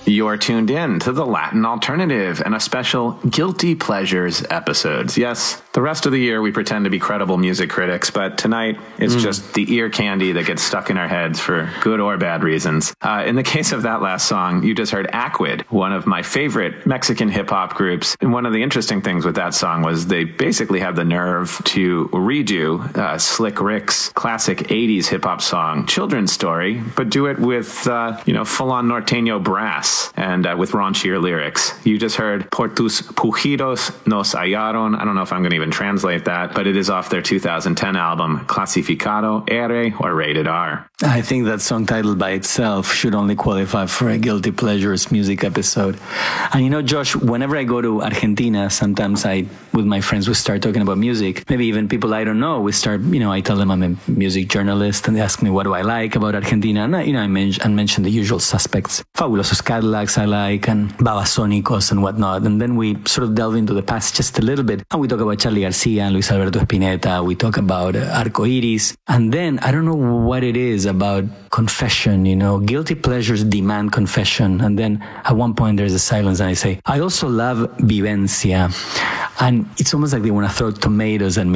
You're tuned in to the Latin Alternative and a special Guilty Pleasures episodes. Yes, the rest of the year we pretend to be credible music critics, but tonight it's just the ear candy that gets stuck in our heads for good or bad reasons. In the case of that last song, you just heard Acquid, one of my favorite Mexican hip-hop groups. And one of the interesting things with that song was they basically have the nerve to redo Slick Rick's classic 80s hip-hop song, Children's Story, but do it with, full-on norteño brass and with raunchier lyrics. You just heard Por tus pujidos nos hallaron. I don't know if I'm going to even translate that, but it is off their 2010 album, Clasificado R or Rated R. I think that song title by itself should only qualify for a Guilty Pleasures music episode. And Josh, whenever I go to Argentina, sometimes with my friends, we start talking about music. Maybe even people I don't know, we start, I tell them I'm a music journalist and they ask me what do I like about Argentina. And I mention the usual suspects. Fabulosos Cadillacs I like and Babasónicos and whatnot. And then we sort of delve into the past just a little bit. And we talk about Charly Garcia and Luis Alberto Spinetta. We talk about Arcoiris. And then I don't know what it is about confession, guilty pleasures demand confession. And then at one point there's a silence and I say, I also love Vivencia. And it's almost like they want to throw tomatoes at me.